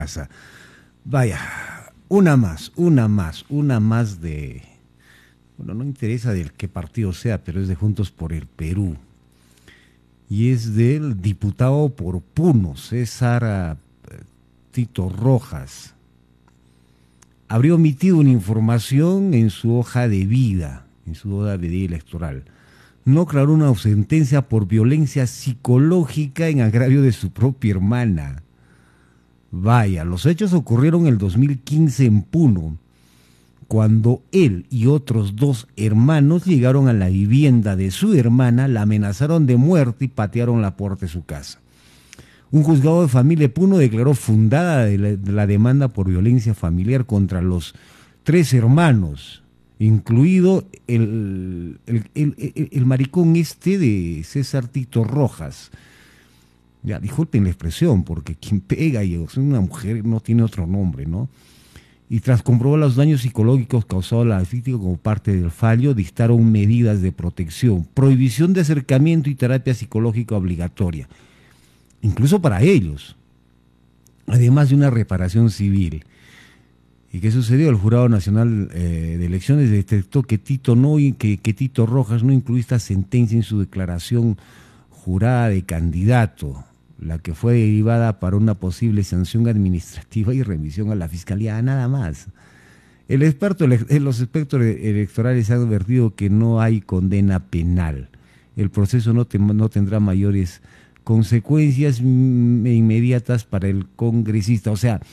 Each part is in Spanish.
casa. Vaya, una más de, bueno, no interesa del qué partido sea, pero es de Juntos por el Perú. Y es del diputado por Puno, César Tito Rojas. Habría omitido una información en su hoja de vida, en su hoja de vida electoral. No aclaró una sentencia por violencia psicológica en agravio de su propia hermana. Vaya, los hechos ocurrieron en el 2015 en Puno, cuando él y otros dos hermanos llegaron a la vivienda de su hermana, la amenazaron de muerte y patearon la puerta de su casa. Un juzgado de familia de Puno declaró fundada la demanda por violencia familiar contra los tres hermanos, incluido el maricón este de César Tito Rojas. Ya, disculpen la expresión, porque quien pega y es una mujer no tiene otro nombre, ¿no? Y tras comprobar los daños psicológicos causados a la víctima como parte del fallo, dictaron medidas de protección, prohibición de acercamiento y terapia psicológica obligatoria, incluso para ellos, además de una reparación civil. ¿Y qué sucedió? El Jurado Nacional de Elecciones detectó que Tito Rojas no incluyó esta sentencia en su declaración jurada de candidato, la que fue derivada para una posible sanción administrativa y remisión a la Fiscalía, nada más. Los expertos electorales han advertido que no hay condena penal. El proceso no tendrá mayores consecuencias inmediatas para el congresista. O sea,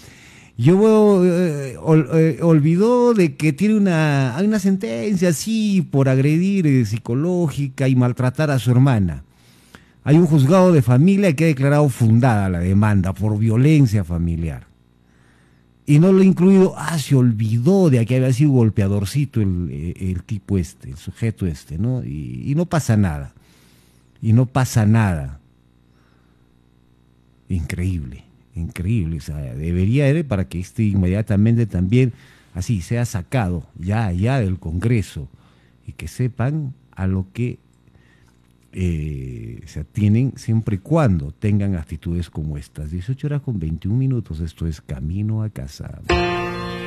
olvidó de que hay una sentencia así por agredir psicológica y maltratar a su hermana. Hay un juzgado de familia que ha declarado fundada la demanda por violencia familiar. Y no lo ha incluido, se olvidó de que había sido golpeadorcito el tipo este, el sujeto este, ¿no? Y no pasa nada. Y no pasa nada. Increíble, increíble. O sea, debería ir para que inmediatamente también así sea sacado ya del Congreso y que sepan a lo que se atienen siempre y cuando tengan actitudes como estas. 18 horas con 21 minutos, esto es Camino a Casa.